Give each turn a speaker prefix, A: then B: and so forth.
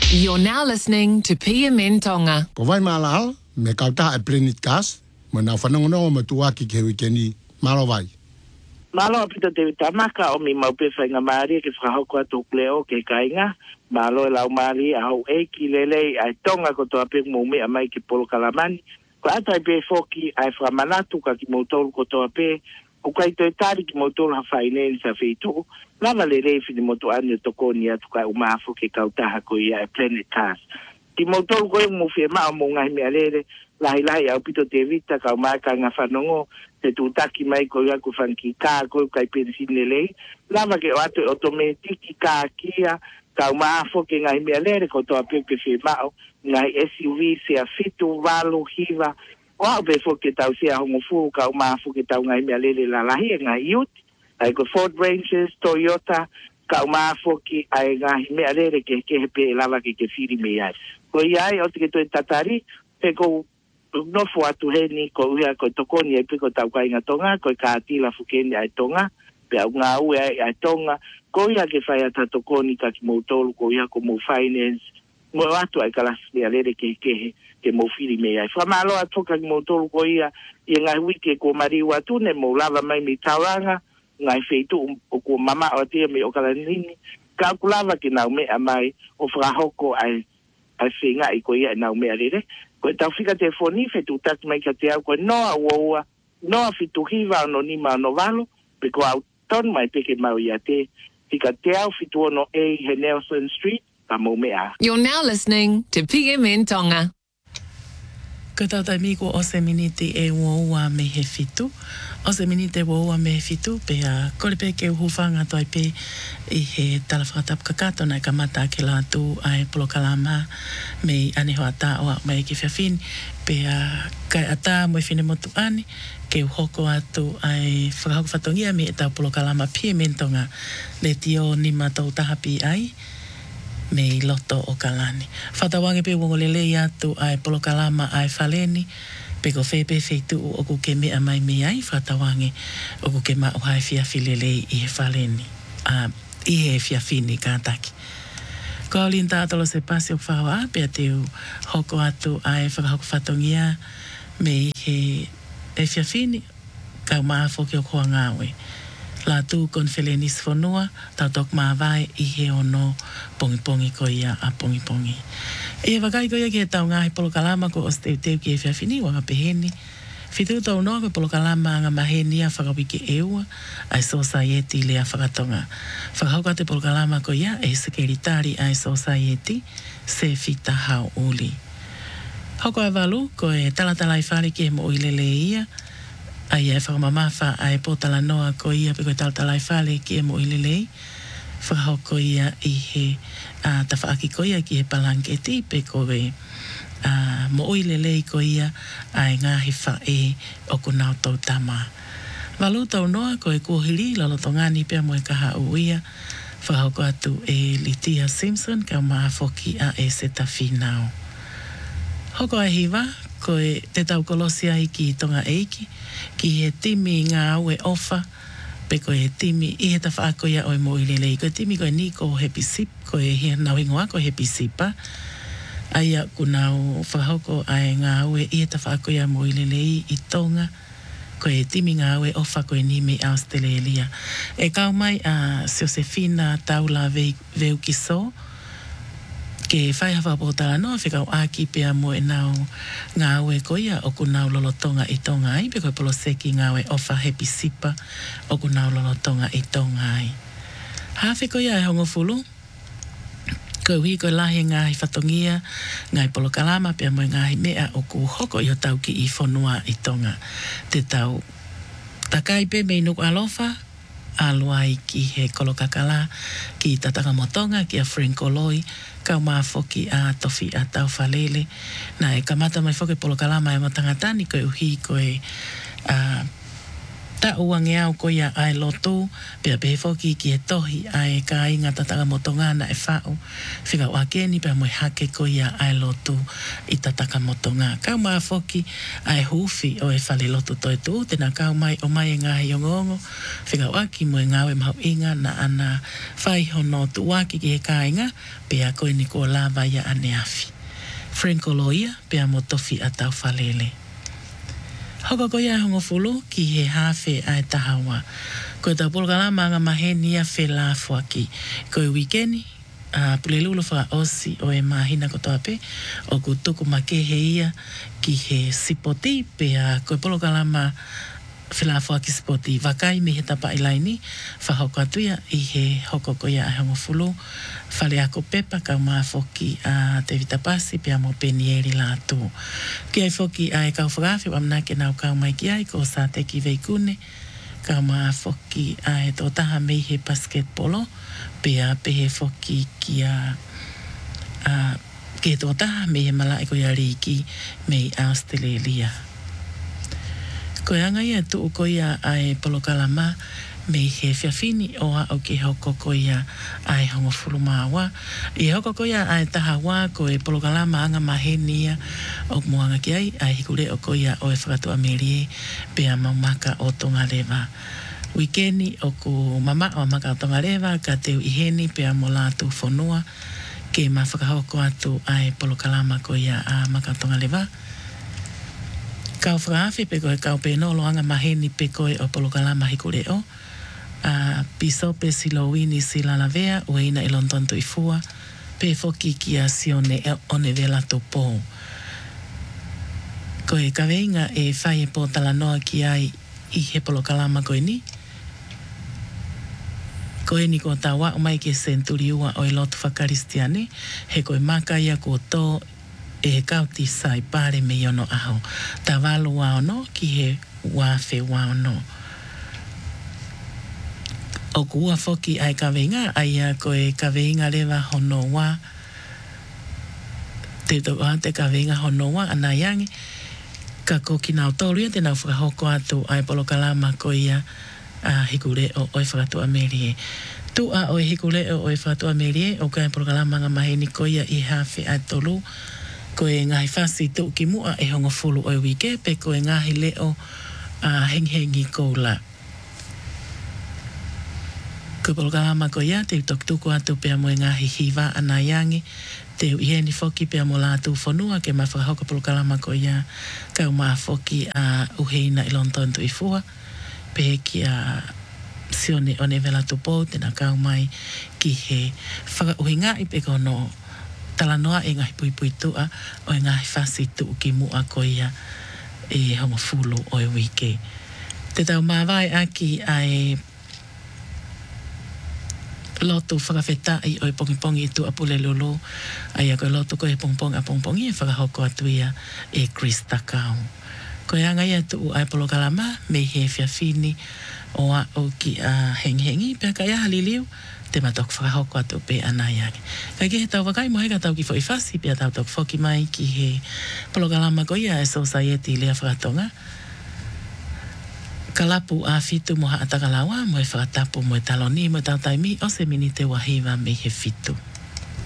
A: You're now listening to PMN Tonga.
B: Ko vai malal, me kauta e Planet Cast, mo na whanongono ma tuaki ke wikeni, malo vai.
C: Malo apita te tamaka o mi maupe whainga maari ke whahauko atu kleo ke kainga. Malo e lau maari a hau e ki lele ai tonga ko toa pe mo me amai ki polo kalamani. Ko ata pe foki ai whamanatu ka ki motolu ko toa pe. O kai to tari ki motolu ha whaineni sa whetu. Lava le reifi ni moto ane tokoni atu kai umafu ke kautaha ko ia e Planet Cast. Ki motolu ko e mo fie maa mo ngai mea lere. Lahi au pito te vita ka umaka nga whanongo. Te tūtaki mai ko ia ku whanki kā ko kai pensine lei. Lava ke o atu automatiki kā kia. Ka umaafo ke ngai mea lere ko toa pepe fie mao. Ngai SUV se a fitu walu hiva. O au pe fo ke tau sea hongo fuu ka umaafo ke tau ngai mea lere la lahi e ngai iuti. Ai ko Ford Rangers, Toyota, ka umaafo ki ai ngai mea lere ke hepe lava ke whiri me ai. Ko iai o te ke toi tatari, pe ko nofu atu heni ko uia ko tokoni e piko tau kainga tonga, ko ka atila fukeni ai tonga, pe au ngā ue ai tonga, ko ia ke whai ata tokoni ka ki moutolu, ko ia ko mou finance, mo atu ai kalasi a lere ke mou whiri me ai. Whamalo atu ka ki moutolu ko ia, i ngai wike ko mariu atu ne mou lava mai mi tauranga, ngai feitu o ko mama o tia me o kalanini, ka kulava ki nau mea mai o whakahoko ai whenga i ko ia nau mea lere. Ko tau fika te foni fetu tak mai ka te au ko noa ua noa fitu hiva no ni ma no valo pe ko au ton mai peke mau ia te fika te au fitu ono e he Nelson Street pa mo mea.
A: You're now listening to PMN Tonga.
D: Ko tau tai miko o se miniti e ua me he fitu. O se miniti e ua me he fitu, pe a kore pe ke uhufanga toi pe i he talawhakatap kakato na ka mata ke la tu ai polokalama me aneho ata o mai ki whiawhini, pe a kai ata mo i whine motu ane, ke uhoko atu ai whakahoku whatongia me e tau polokalama PMN Tonga le tio ni matau tahapi ai, me i loto o kalani. Whatawange pe wongolele atu ai polokalama ai whaleni, pe ko whepe wheitu o ku ke mea mai me ai whatawange o ku ke ma o hai whiawhilele i he whaleni, i he whiawhini kātaki. Ko au lin tātalo se pasi o whaua, pe a te hoko atu ai whakahoku whatongia me i he whiawhini, kau maafo ki o kua ngāwe. La tu kon felenis fonua, tau tok maawai i he ono pongi ko ia a pongi. E wakai ko ia ki he tau ngahi polokalama ko o steu ki e whiawhini wanga peheni. Fitu tau noa ko polokalama anga maheni a whakawiki eua, ai society lea whakatonga. Whakauka te polokalama ko ia e sekeritari ai society se fita hau uli. Hoko e walu ko e talatalai whare ki he mo ilele ia, ai e whakamamafa ai potala noa ko ia pe koe talatalai whale ki e mo ilelei. Whakahoko ia i he tawhaaki ko ia ki he palanketi pe koe mo ilelei ko ia ai ngahi whae o kunau tau tama. Walu tau noa ko e kuhiri lalotongani pia mo e kaha uia. Whakahoko atu e Litia Simpson ka maafoki a e seta whinau. Hoko e hiwa ko e te tau kolosia i ki tonga eiki, ki he timi ngā au e ofa, pe ko he timi i he tawhaako ia o e mo ilelei. Ko e timi ko e ni ko Happy Sip, ko e hia nau ingoa ko Happy Sipa. Aia kunau whakahoko ai ngā au e i he tawhaako ia mo ilelei i tonga, ko e timi ngā au e ofa ko e ni me Australia. E kau mai a Josefina Taula veu ki so, ke whai hawa potala noa whikau aki pia mo e nau ngā ue ko ia o kunau lolotonga i tonga ai, pe koe polo seki ngā ue ofa Happy Sipa o kunau lolotonga i tonga ai. Hawhi ko ia e hongo fulu, ko hui ko lahi ngāhi whatongia, ngai polokalama pia mo ngāhi mea o ku hoko i o tau ki i whanua i tonga. Te tau takai pe mei nuku alofa, aluai ki he kolokakala, ki tataka motonga, ki a Frankoloi, kau maa foki a tofi a tau whalele. Na e kamata mai foki polokalama e matangatani koe uhi koe Ta uange au ko ia ai loto, pia befoki ki e tohi ai ka inga tatanga motonga na e whao. Whiga wakeni pia moe hake ko ia ai loto i tataka motonga. Kau maa foki ai hufi o e whale loto toi tu, tena kau mai o mai e ngahi ongongo. Whiga waki moe ngawe mahu inga na ana whai hono tu waki ki he ka inga, pia koe ni ko lava ia ane afi. Franco Loia, pia mo tofi atau whalele. Hoko ko ia hongo fulu ki he hawhe ai tahawa. Ko tau polkala manga mahenia whe la fuaki. Ko e wikeni, pule lulu wha osi o e mahina ko toape, o ku tuku make he ia ki he sipoti, pia ko e polkala ma whe la fuaki sipoti. Wakai me he tapa ilaini, whahoko atuia i he hoko ko ia ai hongo fulu. Whale ako pepa kau maa foki a te vitapasi pia mo penieri la tu. Ki ai foki ai kau whakawhi wamna ke nau kau mai ki ai ko sa te ki veikune. Kau maa foki ai tō taha mei he basketbolo pia pehe foki ki a ke tō taha mei he malai ko ia riki mei Australia. Ko anga ia tuu ko ia ai polokalama me he whiawhini o a o ke hoko ko ia ai hongo furu māua. I hoko ko ia ai taha wā ko e polokalama anga mahenia o moanga ki ai hikure o ko ia o e whakatu amerie pia maumaka o tonga lewa. Wikeni o ku mama o maka o tonga lewa ka teu iheni pia mo lātu whonua ke ma whakahoko atu ai polokalama ko ia a maka o tonga lewa. Kau whakawhi pe koe kau penolo anga maheni pe koe o polokalama hikure o. Piso pe silowini silalavea ueina i London tu ifua pe foki ki a sione one vela to po. Ko e kaweinga e whai e po talanoa ki ai i he polokalama koe ni. Ko e ni ko tawa o mai ke senturiua o i lotu whakaristiane he koe maka ia ko tō e he kauti sai pare me iono aho. Ta walu wao no ki he wafe wao no. O kua foki ai kaweinga, ai a koe kaweinga lewa hono wā. Te toa te kaweinga hono wā, ana iangi. Ka ko ki nao tōruia, te nao whakahoko atu ai polokalama ko ia hikure o oi whakatu amerie. Tu a oi hikure o oi whakatu amerie, o kai polokalama nga maheni ko ia i hawhi ai tolu. Ko e ngahi whasi tu ki mua e hongo fulu oi wike, pe ko e ngahi leo henghengi koula. Ko polokalama ko ia, te tuku atu pia mo ngahi hiva ana iangi, te iheni foki pia mo lātu whanua, ke mawhakahoko polokalama ko ia, kau maa foki a uheina i London tu ifua, pe ki a sione o ne vela tupo, tena kau mai ki he whakauhinga i pe kono talanoa e ngahi pui tua, o e ngahi whasi tu ki mua ko ia e hongo fulu o e wike. Te tau mawai aki ai lotu whakawheta i oi pongi i tu apule lulu, ai a koe lotu koe pongpongi a pongpongi e whakahoko atu ia e Chris Takau. Koe anga ia tu ai polokalama, me he whiawhini o a o ki a henghengi, pia kai a haliliu, te matok whakahoko atu pe anaiake. Kai ke he tau wakai mo heka tau ki fo i whasi, pia tau tok whoki mai ki he polokalama ko ia e society lea whakatonga. Kalapu a fitu mo ha atakalawa, mo e whakatapu mo e taloni, mo e tautaimi, o se mini te wahiwa me he fitu.